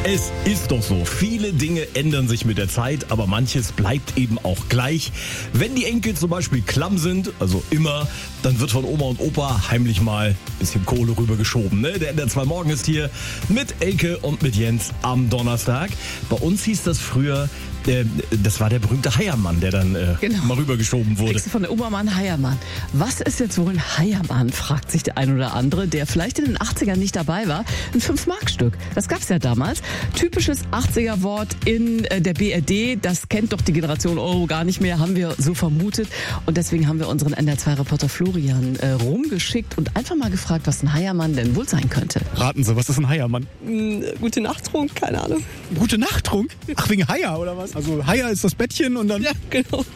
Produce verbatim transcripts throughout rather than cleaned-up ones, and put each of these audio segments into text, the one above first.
Es ist doch so, viele Dinge ändern sich mit der Zeit, aber manches bleibt eben auch gleich. Wenn die Enkel zum Beispiel klamm sind, also immer, dann wird von Oma und Opa heimlich mal ein bisschen Kohle rübergeschoben. Ne? Der N D R zwei Morgen ist hier mit Elke und mit Jens am Donnerstag. Bei uns hieß das früher, äh, das war der berühmte Heiermann, der dann äh, genau. mal rübergeschoben wurde. Von der Oma mal ein Heiermann. Was ist jetzt wohl ein Heiermann, fragt sich der ein oder andere, der vielleicht in den achtzigern nicht dabei war. Ein fünf Mark Stück. Das gab's ja damals. Typisches achtziger-Wort in äh, der B R D. Das kennt doch die Generation Euro gar nicht mehr, haben wir so vermutet. Und deswegen haben wir unseren N D R zwei Reporter Florian äh, rumgeschickt und einfach mal gefragt, was ein Heiermann denn wohl sein könnte. Raten Sie, was ist ein Heiermann? Hm, gute Nachttrunk, keine Ahnung. Gute Nachttrunk? Ach, wegen Heier oder was? Also Heier ist das Bettchen und dann... Ja, genau.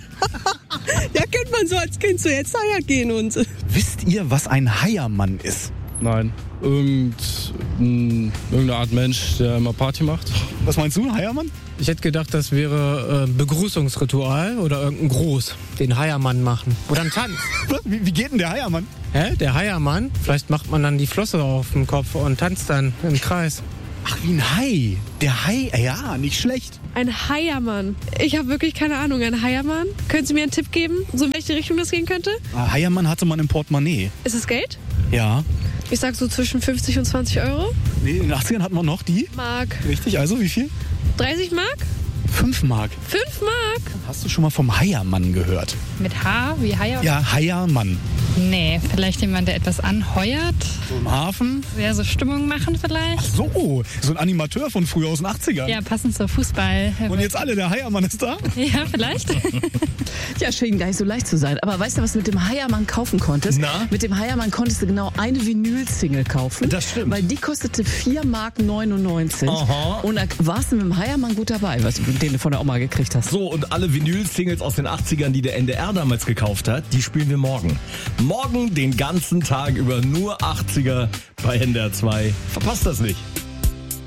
Ja, kennt man so als Kind so jetzt Heier gehen und... Wisst ihr, was ein Heiermann ist? Nein. Irgend, mh, irgendeine Art Mensch, der immer Party macht. Was meinst du, Heiermann? Ich hätte gedacht, das wäre ein Begrüßungsritual oder irgendein Gruß, den Heiermann machen. Oder ein Tanz. Wie, wie geht denn der Heiermann? Hä? Der Heiermann? Vielleicht macht man dann die Flosse auf dem Kopf und tanzt dann im Kreis. Ach, wie ein Hai. Der Hai, ja, nicht schlecht. Ein Heiermann. Ich habe wirklich keine Ahnung. Ein Heiermann? Können Sie mir einen Tipp geben, so in welche Richtung das gehen könnte? Ah, Heiermann hatte man im Portemonnaie. Ist es Geld? Ja. Ich sag so zwischen fünfzig und zwanzig Euro. Nee, in den achtzigern hatten wir noch die. Mark. Richtig, also wie viel? dreißig Mark? Fünf Mark. Fünf Mark? Hast du schon mal vom Heiermann gehört? Mit H wie Heier? Ja, Heiermann. Nee, vielleicht jemand, der etwas anheuert. So im Hafen? Ja, so Stimmung machen vielleicht. Ach so, so ein Animateur von früher aus den achtzigern. Ja, passend zur Fußball. Und jetzt alle, der Heiermann ist da? Ja, vielleicht. Ja, schien gar nicht so leicht zu sein. Aber weißt du, was du mit dem Heiermann kaufen konntest? Na? Mit dem Heiermann konntest du genau eine Vinyl-Single kaufen. Das stimmt. Weil die kostete vier Mark neunundneunzig. Aha. Und da warst du mit dem Heiermann gut dabei, was du den du von der Oma gekriegt hast. So, und alle Vinyl-Singles aus den achtzigern, die der N D R damals gekauft hat, die spielen wir morgen. Morgen den ganzen Tag über nur achtziger bei N D R zwei. Verpasst das nicht.